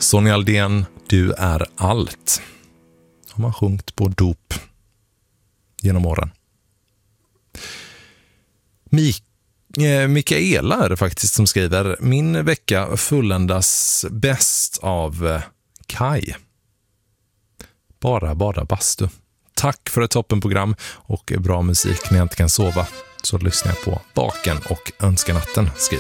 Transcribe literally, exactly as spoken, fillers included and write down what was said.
Sonja Aldén, du är allt. Har man sjungit på dop genom åren. Mik- eh, Mikaela är det faktiskt som skriver: min vecka fulländas bäst av eh, Kai. Bara bada bastu. Tack för ett toppenprogram och bra musik när jag inte kan sova. Så lyssnar jag på Baken och Önskanatten, skriver